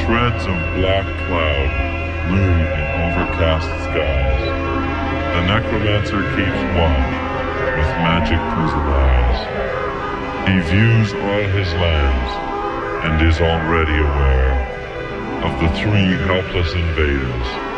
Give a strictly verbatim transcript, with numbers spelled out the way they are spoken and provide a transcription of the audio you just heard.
Shreds of black cloud loom in overcast skies. The necromancer keeps watch with magic-puzzled eyes. He views all his lands and is already aware of the three helpless invaders